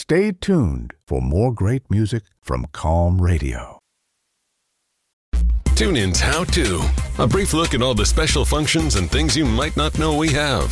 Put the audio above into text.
Stay tuned for more great music from Calm Radio. TuneIn's How To. A brief look at all the special functions and things you might not know we have.